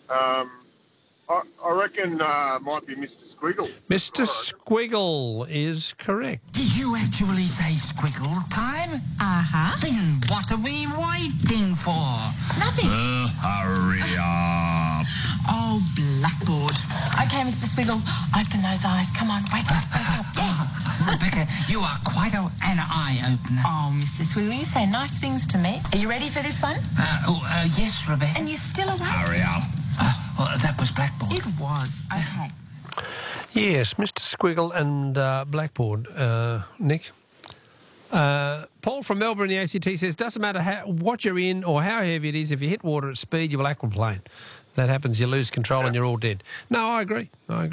Um, I reckon might be Mr. Squiggle. Mr. Squiggle is correct. Did you actually say squiggle time? Uh-huh. Then what are we waiting for? Nothing. Hurry up. Oh, blackboard. Okay, Mr. Squiggle, open those eyes. Come on, wake up, wake up. Yes. Rebecca, you are quite an eye-opener. Oh, Mr. Squiggle, you say nice things to me. Are you ready for this one? Yes, Rebecca. And you're still awake? Hurry up. Well, that was blackboard. It was. Okay. Yes, Mr. Squiggle and Blackboard, Nick. Paul from Melbourne, the ACT, says, doesn't matter what you're in or how heavy it is, if you hit water at speed, you will aquaplane. That happens, you lose control and you're all dead. No, I agree.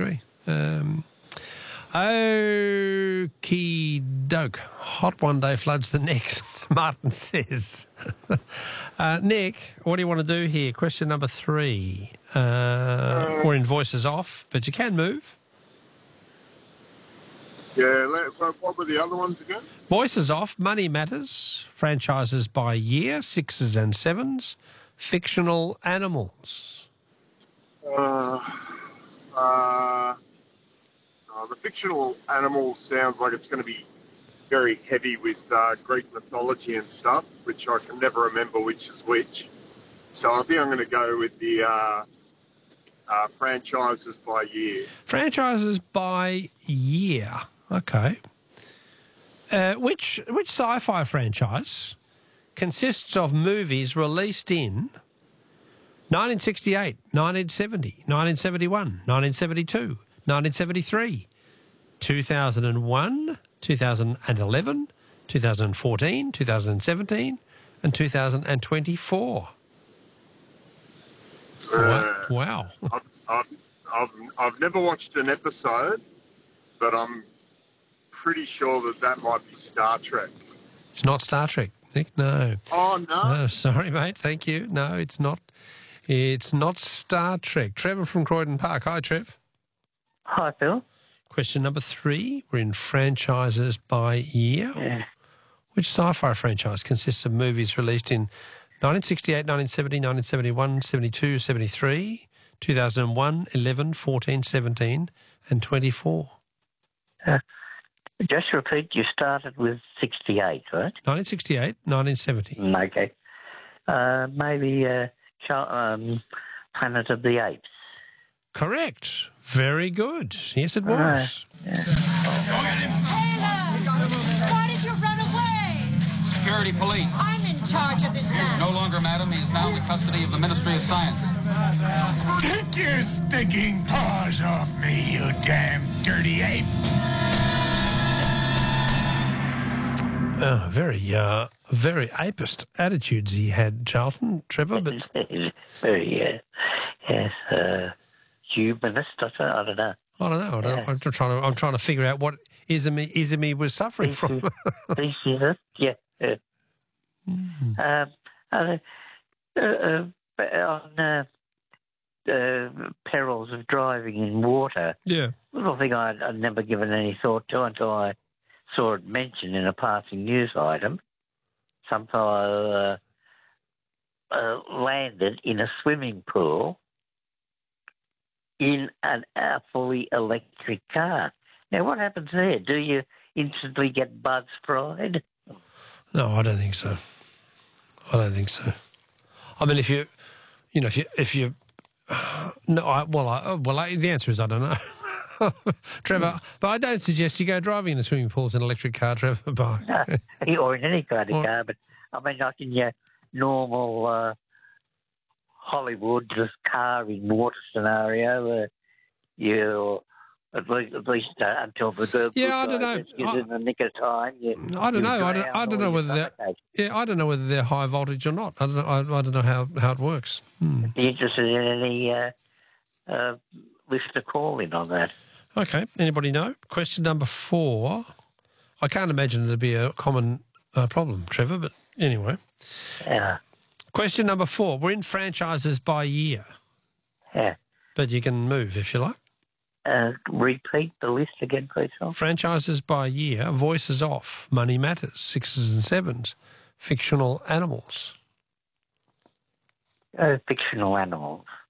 Okie doke. Hot one day floods the next, Martin says. Nick, what do you want to do here? Question number 3. We're in voices off, but you can move. Yeah, what were the other ones again? Voices off, money matters, franchises by year, 6s and 7s, fictional animals. The fictional animals sounds like it's going to be very heavy with Greek mythology and stuff, which I can never remember which is which. So I think I'm going to go with the franchises by year. Franchises by year. Okay. Which sci-fi franchise consists of movies released in 1968, 1970, 1971, 1972, 1973, 2001, 2011, 2014, 2017 and 2024? Wow. I've never watched an episode, but I'm pretty sure that might be Star Trek. It's not Star Trek, Nick, no. Oh, no? No, sorry, mate, thank you. No, it's not. It's not Star Trek. Trevor from Croydon Park. Hi, Trev. Hi, Phil. Question number 3. We're in franchises by year. Yeah. Which sci-fi franchise consists of movies released in 1968, 1970, 1971, 72, 73, 2001, 11, 14, 17 and 24? Just repeat, you started with 68, right? 1968, 1970. Okay. Maybe Planet of the Apes. Correct. Very good. Yes, it was. Yeah. Taylor! Why did you run away? Security police. I'm in charge of this man. No longer, madam. He is now in the custody of the Ministry of Science. Take your stinking paws off me, you damn dirty ape. Very apist attitudes he had, Charlton, Trevor, but... Very, yes, humanist, I don't know. I don't know. I'm trying to figure out what Izumi was suffering from. Thesis, yeah. On perils of driving in water. Yeah. Little thing I'd never given any thought to until I saw it mentioned in a passing news item. Some fellow landed in a swimming pool in a fully electric car. Now, what happens there? Do you instantly get buzz fried? No, I don't think so. I mean, the answer is I don't know. Trevor, but I don't suggest you go driving in the swimming pools in an electric car, Trevor. Or in any kind of car, but I mean, like in your normal Hollywood just car in water scenario, you at least until the girl I don't know. Is in the nick of time. I don't know. I don't know whether I don't know whether they're high voltage or not. I don't know how it works. Be interested in any listener call in on that. Okay. Anybody know? Question number 4. I can't imagine there'd be a common problem, Trevor, but anyway. Yeah. Question number 4. We're in franchises by year. Yeah. But you can move if you like. Repeat the list again, please. Franchises by year, voices off, money matters, 6s and 7s, fictional animals. Fictional animals.